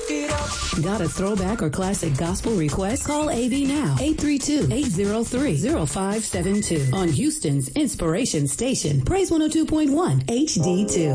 Got a throwback or classic gospel request? Call AV now, 832-803-0572 on Houston's Inspiration Station, Praise 102.1 HD2.